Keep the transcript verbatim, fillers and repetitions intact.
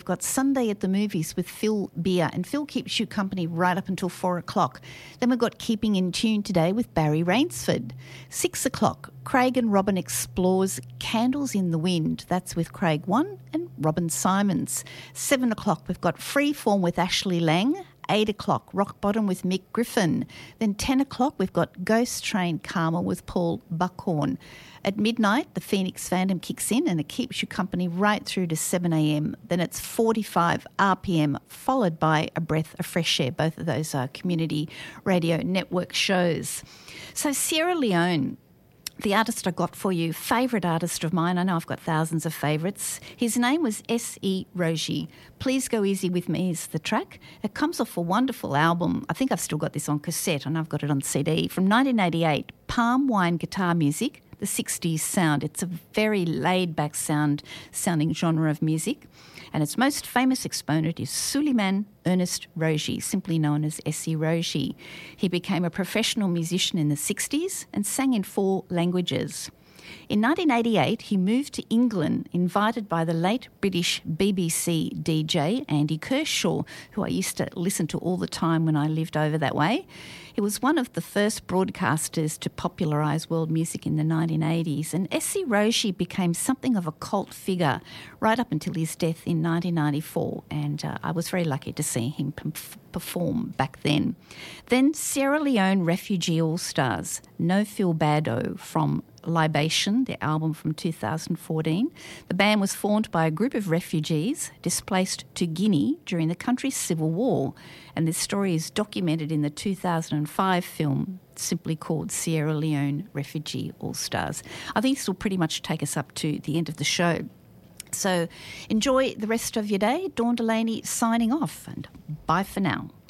We've got Sunday at the Movies with Phil Beer, and Phil keeps you company right up until four o'clock. Then we've got Keeping in Tune today with Barry Rainsford. Six o'clock, Craig and Robin explores Candles in the Wind. That's with Craig One and Robin Simons. Seven o'clock, we've got Freeform with Ashley Lang. Eight o'clock, Rock Bottom with Mick Griffin. Then ten o'clock, we've got Ghost Train Karma with Paul Buckhorn. At midnight, the Phoenix Fandom kicks in and it keeps you company right through to seven a.m. Then it's forty-five R P M, followed by A Breath of Fresh Air. Both of those are community radio network shows. So Sierra Leone, the artist I got for you, favourite artist of mine. I know I've got thousands of favourites. His name was S E Rogi. Please Go Easy With Me is the track. It comes off a wonderful album. I think I've still got this on cassette and I've got it on C D. From nineteen eighty-eight, Palm Wine Guitar Music, the sixties sound. It's a very laid-back sound, sounding genre of music. And its most famous exponent is Suleiman Ernest Rogi, simply known as S E Rogi. He became a professional musician in the sixties and sang in four languages. In nineteen eighty-eight, he moved to England, invited by the late British B B C D J Andy Kershaw, who I used to listen to all the time when I lived over that way. He was one of the first broadcasters to popularise world music in the nineteen eighties, and S E Rogi became something of a cult figure right up until his death in nineteen ninety-four, and uh, I was very lucky to see him perform back then. Then Sierra Leone Refugee All-Stars, No Feel Bado from Libation, their album from two thousand fourteen. The band was formed by a group of refugees displaced to Guinea during the country's civil war, and this story is documented in the two thousand five film simply called Sierra Leone Refugee All-Stars. I think this will pretty much take us up to the end of the show. So enjoy the rest of your day. Dawn Delaney signing off, and bye for now.